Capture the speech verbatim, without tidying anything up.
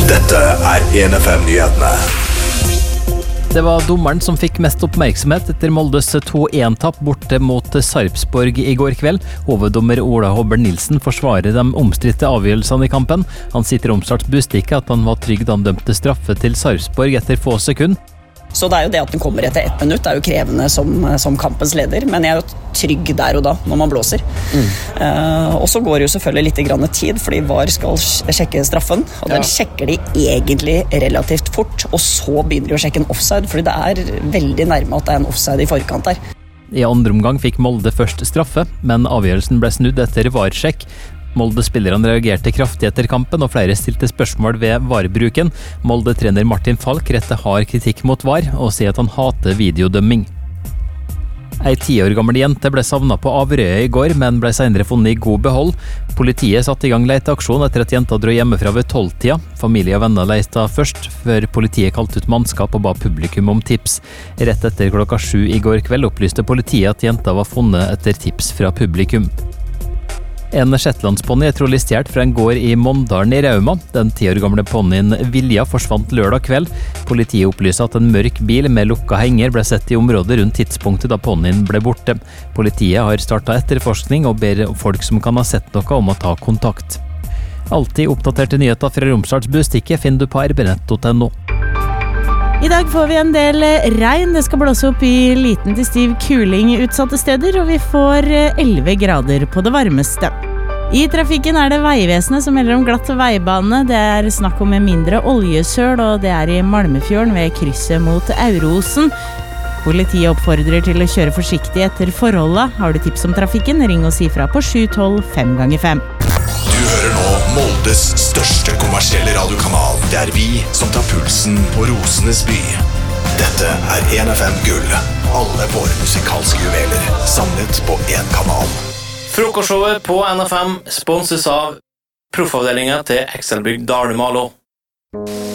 Dette er en F M-nyhetene. Det var dommeren som fikk mest oppmerksomhet etter Moldes to en-tapp borte mot Sarpsborg i går kveld. Hoveddommer Ola Hobber Nilsen forsvarer de omstridte avgjørelsene i kampen. Han sitter i Romsdals Bustikke at han var trygg da han dømte straffe til Sarpsborg etter få sekunder. Så det er jo det at den kommer etter ett minutt, det er jo krevende som, som kampens leder, men jeg er jo trygg der og da, når man blåser. Mm. Uh, og så går det jo selvfølgelig litt grann tid, fordi V A R skal sjekke straffen, og den ja. sjekker de egentlig relativt fort, og så begynner de å sjekke en offside, fordi det er veldig nærme at det er en offside i forkant der. I andre omgang fikk Molde først straffe, men avgjørelsen ble snudd etter V A R-sjekk. Molde-spillerne reagerte kraftig etter kampen, og flere stilte spørsmål ved V A R-bruken. Molde-trener Martin Falk retter hard kritikk mot V A R, og sier at han hater videodømming. Ei ti år gammel jente ble savnet på Averøya i går, men ble senere funnet i god behold. Politiet satte i gang leteaksjon etter at jenta dro hjemmefra ved tolvtida. Familie og venner lette først, før politiet kalte ut mannskap og ba publikum om tips. Rett etter klokka sju i går kveld opplyste politiet at jenta var funnet etter tips fra publikum. En shetlandsponni er trolig stjert fra en gård i Mondalen i Rauma. Den ti år gamle ponnien Vilja forsvant lørdag kveld. Politiet opplyser at en mørk bil med lukka henger ble sett i området rundt tidspunktet da ponnien ble borte. Politiet har startet etterforskning og ber folk som kan ha sett noe om å ta kontakt. Alltid oppdaterte nyheter fra Romsdals Bustikke finner du på r b nett punktum n o. I dag får vi en del regn. Det skal blåse opp i liten til stiv kuling utsatte steder, og vi får elleve grader på det varmeste. I trafikken er det Veivesenet som melder om glatt veibane. Det er snakk om en mindre oljesøl, og det er i Malmefjorden ved krysset mot Aurosen. Politiet oppfordrer til å kjøre forsiktig etter forholdet. Har du tips om trafikken, ring og si fra på sju tolv fem ganger fem. Du hører nå Moldes største kommersielle radiokanal. Det er vi som tar pulsen på Rosenes by. Dette er en F M Gull. Alle våre musikalske juveler samlet på en kanal. Frokostshowet på N F M sponses av Proffavdelingen til Excelbygg Dale Malo.